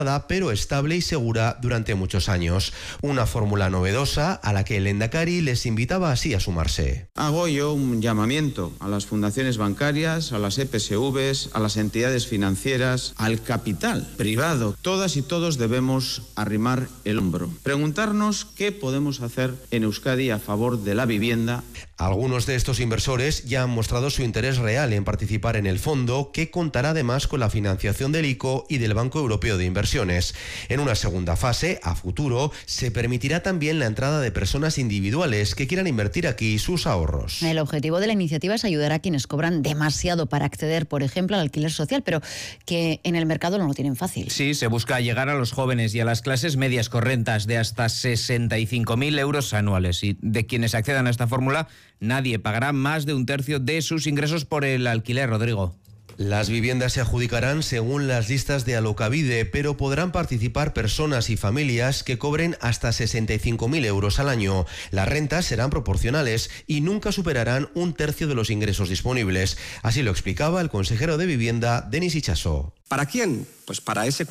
pero estable y segura durante muchos años. Una fórmula novedosa a la que el Lehendakari les invitaba así a sumarse. Hago yo un llamamiento a las fundaciones bancarias, a las EPSVs, a las entidades financieras, al capital privado. Todas y todos debemos arrimar el hombro. Preguntarnos qué podemos hacer en Euskadi a favor de la vivienda. Algunos de estos inversores ya han mostrado su interés real en participar en el fondo, que contará además con la financiación del ICO y del Banco Europeo de Inversiones. En una segunda fase, a futuro, se permitirá también la entrada de personas individuales que quieran invertir aquí sus ahorros. El objetivo de la iniciativa es ayudar a quienes cobran demasiado para acceder, por ejemplo, al alquiler social, pero que en el mercado no lo tienen fácil. Sí, se busca llegar a los jóvenes y a las clases medias con rentas de hasta 65.000 euros anuales. Y de quienes accedan a esta fórmula, nadie pagará más de un tercio de sus ingresos por el alquiler, Rodrigo. Las viviendas se adjudicarán según las listas de Alokabide, pero podrán participar personas y familias que cobren hasta 65.000 euros al año. Las rentas serán proporcionales y nunca superarán un tercio de los ingresos disponibles. Así lo explicaba el consejero de Vivienda, Denis Itxaso. ¿Para quién? Pues para ese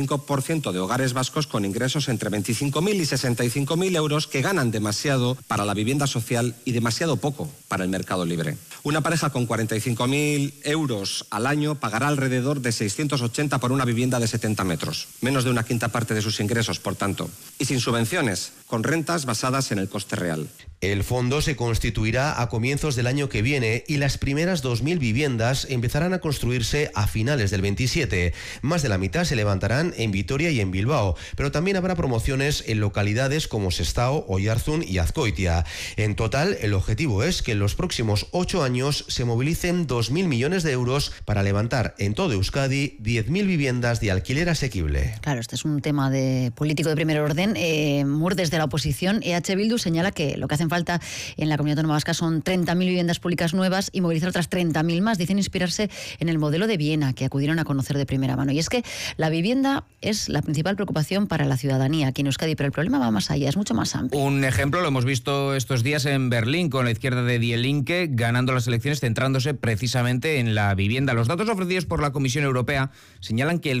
45% de hogares vascos con ingresos entre 25.000 y 65.000 euros que ganan demasiado para la vivienda social y demasiado poco para el mercado libre. Una pareja con 45.000 euros al año pagará alrededor de 680 por una vivienda de 70 metros, menos de una quinta parte de sus ingresos, por tanto, y sin subvenciones, con rentas basadas en el coste real. El fondo se constituirá a comienzos del año que viene y las primeras 2.000 viviendas empezarán a construirse a finales del 27. Más de la mitad se levantarán en Vitoria y en Bilbao, pero también habrá promociones en localidades como Sestao, Oiarzun y Azkoitia. En total, el objetivo es que en los próximos 8 años se movilicen 2.000 millones de euros para levantar en todo Euskadi 10.000 viviendas de alquiler asequible. Claro, este es un tema de político de primer orden. Mur, desde la oposición, EH Bildu señala que lo que hacen falta en la Comunidad Autónoma Vasca son 30.000 viviendas públicas nuevas y movilizar otras 30.000 más. Dicen inspirarse en el modelo de Viena, que acudieron a conocer de primera mano. Y es que la vivienda es la principal preocupación para la ciudadanía aquí en Euskadi, pero el problema va más allá, es mucho más amplio. Un ejemplo lo hemos visto estos días en Berlín, con la izquierda de Die Linke ganando las elecciones, centrándose precisamente en la vivienda. Los datos ofrecidos por la Comisión Europea señalan que el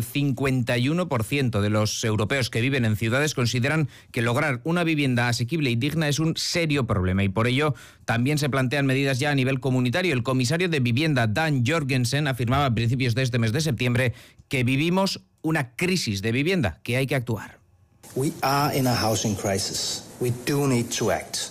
51% de los europeos que viven en ciudades consideran que lograr una vivienda asequible y digna es un serio problema, y por ello también se plantean medidas ya a nivel comunitario. El comisario de Vivienda, Dan Jorgensen, afirmaba a principios de este mes de septiembre que vivimos una crisis de vivienda, que hay que actuar. We are in a housing crisis. We do need to act.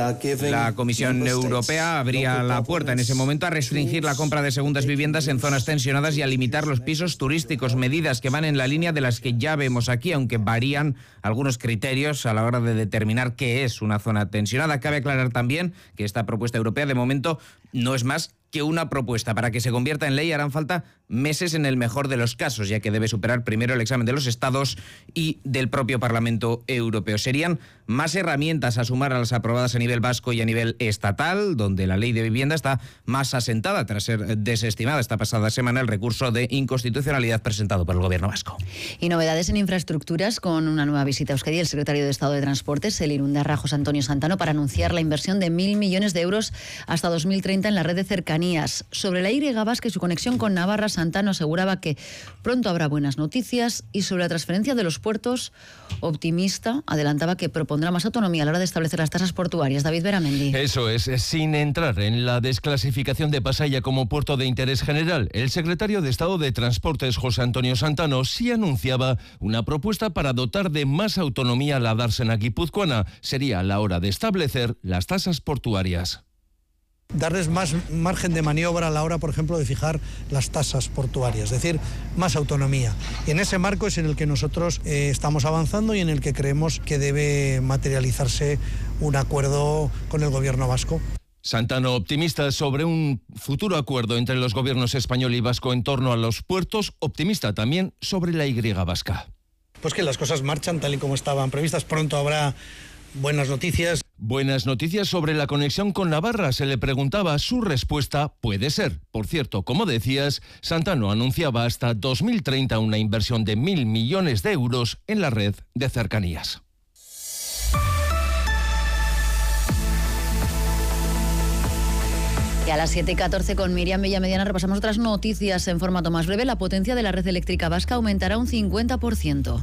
La Comisión Europea abría la puerta en ese momento a restringir la compra de segundas viviendas en zonas tensionadas y a limitar los pisos turísticos, medidas que van en la línea de las que ya vemos aquí, aunque varían algunos criterios a la hora de determinar qué es una zona tensionada. Cabe aclarar también que esta propuesta europea de momento no es más que una propuesta. Para que se convierta en ley harán falta meses en el mejor de los casos, ya que debe superar primero el examen de los Estados y del propio Parlamento Europeo. Serían más herramientas a sumar a las aprobadas a nivel vasco y a nivel estatal, donde la ley de vivienda está más asentada tras ser desestimada esta pasada semana el recurso de inconstitucionalidad presentado por el Gobierno vasco. Y novedades en infraestructuras con una nueva visita a Euskadi el secretario de Estado de Transportes, el Irundarra José Antonio Santano, para anunciar la inversión de 1.000 millones de euros hasta 2030 en la red de cercanías. Sobre la Y vasca y su conexión con Navarra, Santano aseguraba que pronto habrá buenas noticias, y sobre la transferencia de los puertos, optimista, adelantaba que propondrá más autonomía a la hora de establecer las tasas portuarias. David Beramendi. Eso es, sin entrar en la desclasificación de Pasaia como puerto de interés general, el secretario de Estado de Transportes, José Antonio Santano, sí anunciaba una propuesta para dotar de más autonomía a la dársena guipuzcoana. Sería la hora de establecer las tasas portuarias. Darles más margen de maniobra a la hora, por ejemplo, de fijar las tasas portuarias, es decir, más autonomía. Y en ese marco es en el que nosotros estamos avanzando y en el que creemos que debe materializarse un acuerdo con el Gobierno vasco. Santano optimista sobre un futuro acuerdo entre los gobiernos español y vasco en torno a los puertos, optimista también sobre la Y vasca. Pues que las cosas marchan tal y como estaban previstas, pronto habrá buenas noticias. Buenas noticias sobre la conexión con Navarra, se le preguntaba. Su respuesta: puede ser. Por cierto, como decías, Santano anunciaba hasta 2030 una inversión de 1.000 millones de euros en la red de cercanías. Y a las 7:14 con Miriam Villamediana repasamos otras noticias en formato más breve. La potencia de la red eléctrica vasca aumentará un 50%.